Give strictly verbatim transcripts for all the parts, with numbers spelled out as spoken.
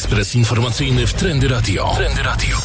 Ekspres informacyjny w Trendy Radio. Trendy Radio.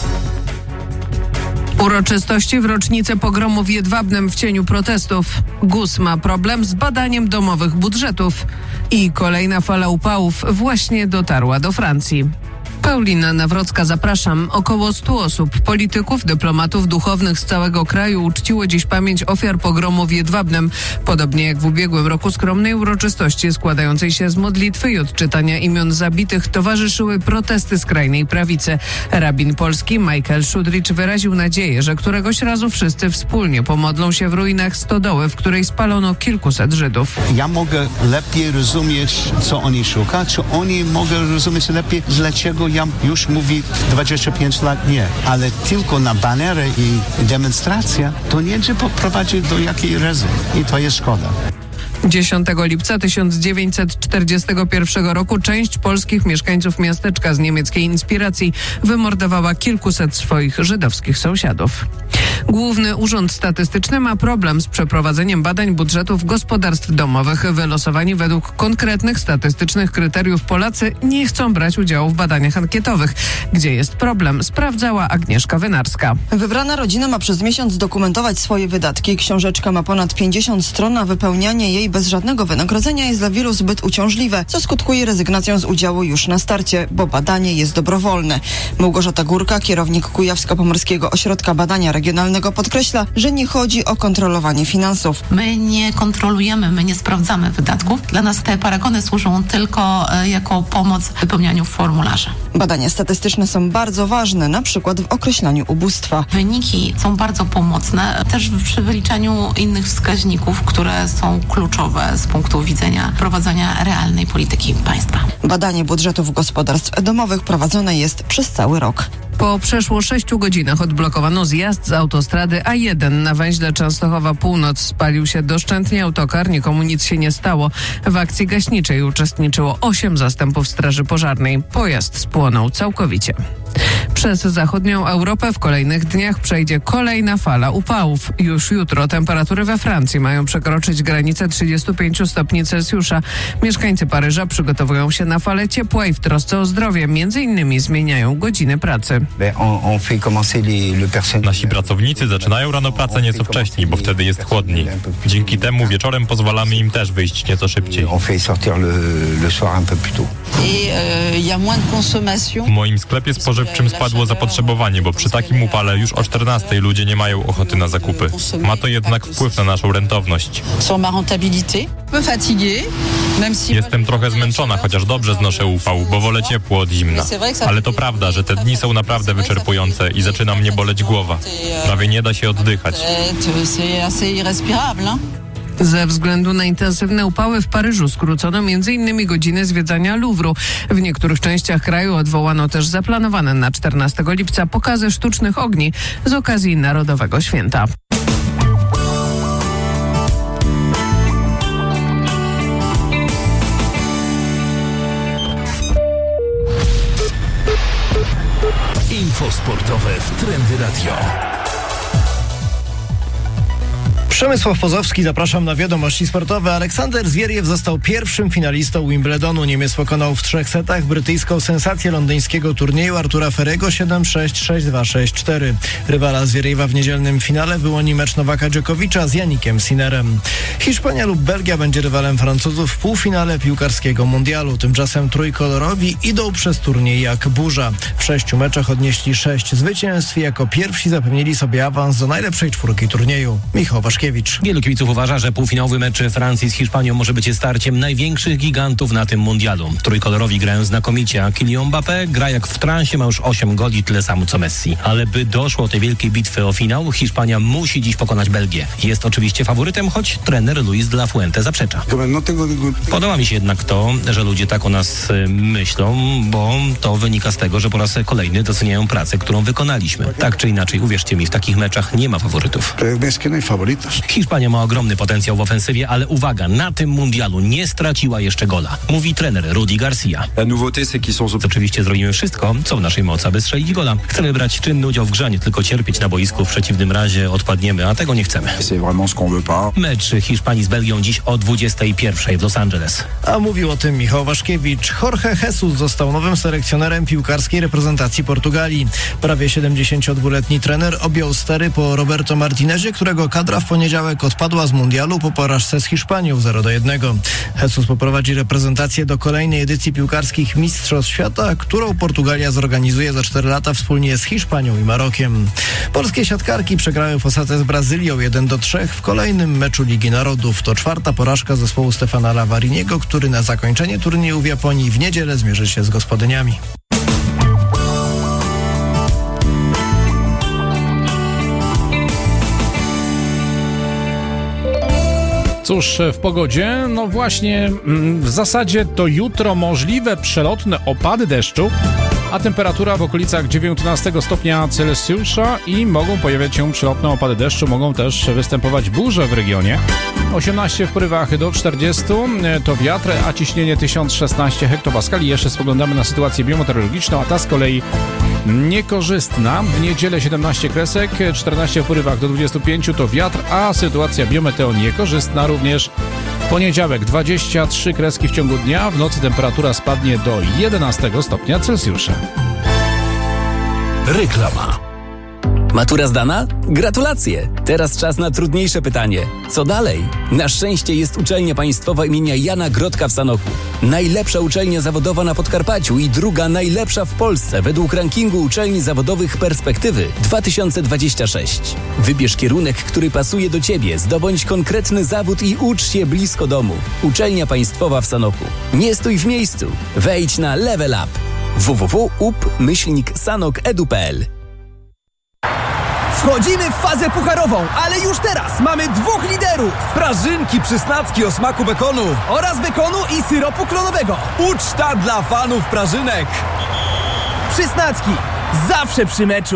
Uroczystości w rocznicę pogromu w Jedwabnem w cieniu protestów. G U S ma problem z badaniem domowych budżetów. I kolejna fala upałów właśnie dotarła do Francji. Paulina Nawrocka, zapraszam. Około stu osób, polityków, dyplomatów, duchownych z całego kraju uczciło dziś pamięć ofiar pogromu w Jedwabnem. Podobnie jak w ubiegłym roku skromnej uroczystości składającej się z modlitwy i odczytania imion zabitych towarzyszyły protesty skrajnej prawicy. Rabin polski Michael Szudricz wyraził nadzieję, że któregoś razu wszyscy wspólnie pomodlą się w ruinach stodoły, w której spalono kilkuset Żydów. Ja mogę lepiej rozumieć, co oni szukają, czy oni mogą rozumieć lepiej, dlaczego ja już mówi dwadzieścia pięć lat nie, ale tylko na banery i demonstracja to nie prowadzi do jakiej rezy i to jest szkoda. dziesiątego lipca tysiąc dziewięćset czterdziestego pierwszego roku część polskich mieszkańców miasteczka z niemieckiej inspiracji wymordowała kilkuset swoich żydowskich sąsiadów. Główny Urząd Statystyczny ma problem z przeprowadzeniem badań budżetów gospodarstw domowych. Wylosowani według konkretnych statystycznych kryteriów Polacy nie chcą brać udziału w badaniach ankietowych. Gdzie jest problem, sprawdzała Agnieszka Wynarska. Wybrana rodzina ma przez miesiąc dokumentować swoje wydatki. Książeczka ma ponad pięćdziesiąt stron, a wypełnianie jej bez żadnego wynagrodzenia jest dla wielu zbyt uciążliwe, co skutkuje rezygnacją z udziału już na starcie, bo badanie jest dobrowolne. Małgorzata Górka, kierownik Kujawsko-Pomorskiego Ośrodka Badania Regionalnego, podkreśla, że nie chodzi o kontrolowanie finansów. My nie kontrolujemy, my nie sprawdzamy wydatków. Dla nas te paragony służą tylko e, jako pomoc w wypełnianiu formularza. Badania statystyczne są bardzo ważne, na przykład w określaniu ubóstwa. Wyniki są bardzo pomocne też przy wyliczaniu innych wskaźników, które są kluczowe z punktu widzenia prowadzenia realnej polityki państwa. Badanie budżetów gospodarstw domowych prowadzone jest przez cały rok. Po przeszło sześciu godzinach odblokowano zjazd z autostrady A jeden na węźle Częstochowa Północ. Spalił się doszczętnie autokar, nikomu nic się nie stało. W akcji gaśniczej uczestniczyło osiem zastępów straży pożarnej. Pojazd spłonął całkowicie. Przez zachodnią Europę w kolejnych dniach przejdzie kolejna fala upałów. Już jutro temperatury we Francji mają przekroczyć granicę trzydziestu pięciu stopni Celsjusza. Mieszkańcy Paryża przygotowują się na falę ciepła i w trosce o zdrowie między innymi zmieniają godziny pracy. Nasi pracownicy zaczynają rano pracę nieco wcześniej, bo wtedy jest chłodniej. Dzięki temu wieczorem pozwalamy im też wyjść nieco szybciej. W moim sklepie spożywczym spadło zapotrzebowanie, bo przy takim upale już o czternastej ludzie nie mają ochoty na zakupy. Ma to jednak wpływ na naszą rentowność. Jestem trochę zmęczona, chociaż dobrze znoszę upał, bo wolę ciepło od zimna. Ale to prawda, że te dni są naprawdę wyczerpujące i zaczyna mnie boleć głowa. Prawie nie da się oddychać. Ze względu na intensywne upały w Paryżu skrócono między innymi godziny zwiedzania Louvru. W niektórych częściach kraju odwołano też zaplanowane na czternastego lipca pokazy sztucznych ogni z okazji Narodowego Święta. Info sportowe w Trendy Radio. Przemysław Pozowski, zapraszam na wiadomości sportowe. Aleksander Zwieriew został pierwszym finalistą Wimbledonu. Niemiec pokonał w trzech setach brytyjską sensację londyńskiego turnieju Artura Ferrego siedem sześć, sześć dwa, sześć cztery. Rywala Zwieriewa w niedzielnym finale wyłoni mecz Nowaka Dżokowicza z Janikiem Sinnerem. Hiszpania lub Belgia będzie rywalem Francuzów w półfinale piłkarskiego mundialu. Tymczasem trójkolorowi idą przez turniej jak burza. W sześciu meczach odnieśli sześć zwycięstw i jako pierwsi zapewnili sobie awans do najlepszej czwórki turnieju. Michał Waszkiewicz. Wielu kibiców uważa, że półfinałowy mecz Francji z Hiszpanią może być starciem największych gigantów na tym mundialu. Trójkolorowi grają znakomicie, a Kylian Mbappé gra jak w transie, ma już osiem goli, tyle samo co Messi. Ale by doszło do tej wielkiej bitwy o finał, Hiszpania musi dziś pokonać Belgię. Jest oczywiście faworytem, choć trener Luis de la Fuente zaprzecza. Podoba mi się jednak to, że ludzie tak o nas myślą, bo to wynika z tego, że po raz kolejny doceniają pracę, którą wykonaliśmy. Tak czy inaczej, uwierzcie mi, w takich meczach nie ma faworytów. Hiszpania ma ogromny potencjał w ofensywie, ale uwaga, na tym mundialu nie straciła jeszcze gola. Mówi trener Rudi Garcia. Oczywiście zrobimy wszystko, co w naszej mocy, aby strzelić gola. Chcemy brać czynny udział w grze, nie tylko cierpieć na boisku, w przeciwnym razie odpadniemy, a tego nie chcemy. Mecz Hiszpanii z Belgią dziś o dwudziestej pierwszej w Los Angeles. A mówił o tym Michał Waszkiewicz. Jorge Jesus został nowym selekcjonerem piłkarskiej reprezentacji Portugalii. Prawie siedemdziesięciodwuletni trener objął stery po Roberto Martinezie, którego kadra w poniedziałek odpadła z mundialu po porażce z Hiszpanią zero do jednego. Jesus poprowadzi reprezentację do kolejnej edycji piłkarskich Mistrzostw Świata, którą Portugalia zorganizuje za cztery lata wspólnie z Hiszpanią i Marokiem. Polskie siatkarki przegrały w Osace z Brazylią jeden do trzech w kolejnym meczu Ligi Narodów. To czwarta porażka zespołu Stefana Lavariniego, który na zakończenie turnieju w Japonii w niedzielę zmierzy się z gospodyniami. Cóż, w pogodzie, no właśnie w zasadzie to jutro możliwe przelotne opady deszczu, a temperatura w okolicach dziewiętnastego stopnia Celsjusza i mogą pojawiać się przelotne opady deszczu, mogą też występować burze w regionie. osiemnaście w porywach do czterdziestu to wiatr, a ciśnienie tysiąc szesnaście hektopaskali. Jeszcze spoglądamy na sytuację biometeorologiczną, a ta z kolei niekorzystna. W niedzielę siedemnaście kresek, czternaście w porywach do dwudziestu pięciu to wiatr, a sytuacja biometeo niekorzystna również. Poniedziałek dwadzieścia trzy kreski w ciągu dnia, w nocy temperatura spadnie do jedenastego stopnia Celsjusza. Reklama. Matura zdana? Gratulacje! Teraz czas na trudniejsze pytanie. Co dalej? Na szczęście jest uczelnia państwowa imienia Jana Grodka w Sanoku. Najlepsza uczelnia zawodowa na Podkarpaciu i druga najlepsza w Polsce według rankingu uczelni zawodowych Perspektywy dwa tysiące dwadzieścia sześć. Wybierz kierunek, który pasuje do Ciebie, zdobądź konkretny zawód i ucz się blisko domu. Uczelnia państwowa w Sanoku. Nie stój w miejscu. Wejdź na Level Up. w w w kropka u p myślnik sanok kropka e d u kropka p l. Wchodzimy w fazę pucharową, ale już teraz mamy dwóch liderów! Prażynki przysnacki o smaku bekonu oraz bekonu i syropu klonowego. Uczta dla fanów prażynek! Przysnacki, zawsze przy meczu!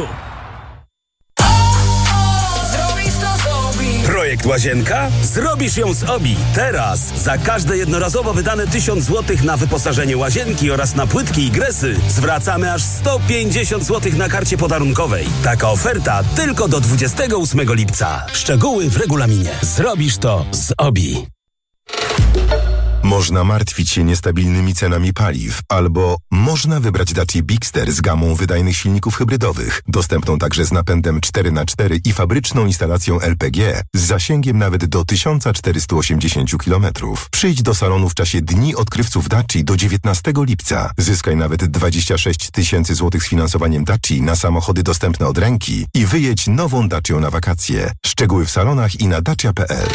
Projekt Łazienka? Zrobisz ją z Obi. Teraz za każde jednorazowo wydane tysiąc złotych na wyposażenie łazienki oraz na płytki i gresy zwracamy aż sto pięćdziesiąt złotych na karcie podarunkowej. Taka oferta tylko do dwudziestego ósmego lipca. Szczegóły w regulaminie. Zrobisz to z Obi. Można martwić się niestabilnymi cenami paliw, albo można wybrać Dacia Bigster z gamą wydajnych silników hybrydowych, dostępną także z napędem cztery na cztery i fabryczną instalacją L P G z zasięgiem nawet do tysiąc czterysta osiemdziesiąt kilometrów. Przyjdź do salonu w czasie Dni Odkrywców Daci do dziewiętnastego lipca. Zyskaj nawet dwadzieścia sześć tysięcy złotych z finansowaniem Daci na samochody dostępne od ręki i wyjedź nową Dacią na wakacje. Szczegóły w salonach i na dacia kropka p l.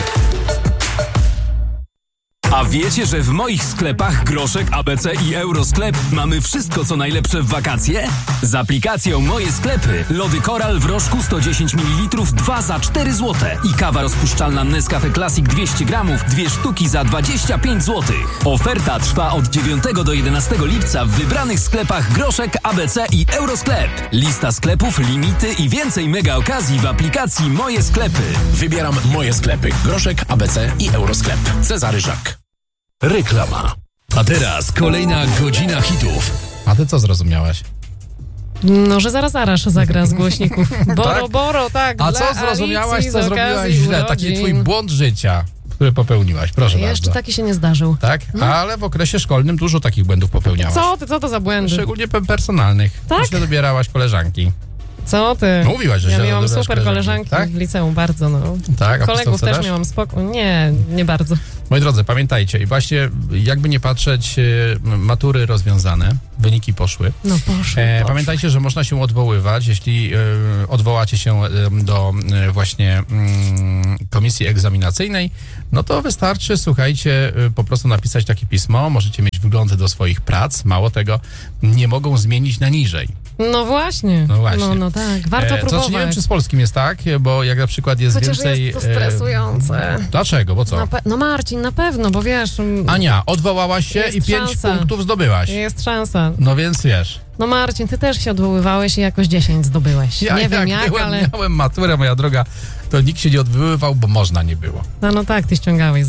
A wiecie, że w moich sklepach Groszek, A B C i Eurosklep mamy wszystko, co najlepsze w wakacje? Z aplikacją Moje Sklepy lody Koral w rożku sto dziesięć mililitrów dwa za cztery złote i kawa rozpuszczalna Nescafe Classic dwieście gramów dwie sztuki za dwadzieścia pięć złotych. Oferta trwa od dziewiątego do jedenastego lipca w wybranych sklepach Groszek, A B C i Eurosklep. Lista sklepów, limity i więcej mega okazji w aplikacji Moje Sklepy. Wybieram Moje Sklepy. Groszek, A B C i Eurosklep. Cezary Żak. Reklama. A teraz kolejna godzina hitów. A ty co zrozumiałaś? No, że zaraz Arasz zagra z głośników. Boro, tak? boro, tak. A co zrozumiałaś, co zrobiłaś źle? Taki twój błąd życia, który popełniłaś, proszę Jeszcze bardzo. taki się nie zdarzył. Tak? No. Ale w okresie szkolnym dużo takich błędów popełniałaś. Co ty, co to za błędy? Szczególnie personalnych. Tak? Źle dobierałaś koleżanki. Co ty? Mówiłaś, że ja źle miałam dobierasz super koleżanki, tak? w liceum, bardzo, no. Tak? A kolegów też miałam spoko. Nie, nie bardzo. Moi drodzy, pamiętajcie, i właśnie jakby nie patrzeć, matury rozwiązane, wyniki poszły. No poszły, e, poszły. Pamiętajcie, że można się odwoływać, jeśli e, odwołacie się e, do e, właśnie mm, komisji egzaminacyjnej, no to wystarczy, słuchajcie, e, po prostu napisać takie pismo, możecie mieć wyglądy do swoich prac, mało tego, nie mogą zmienić na niżej. No właśnie. No właśnie. No, no tak, warto E, to próbować. znaczy, nie wiem, czy z polskim jest tak, bo jak na przykład jest Chociaż więcej... jest to stresujące. E, dlaczego? Bo co? Na pe- no Marcin, na pewno, bo wiesz... Ania, odwołałaś się jest i pięć szansa. punktów zdobyłaś. Jest szansa. No więc wiesz. No Marcin, ty też się odwoływałeś i jakoś dziesięć zdobyłeś. Ja nie wiem jak, byłem, ale... miałem maturę, moja droga, to nikt się nie odwoływał, bo można nie było. No, no tak, ty ściągałeś.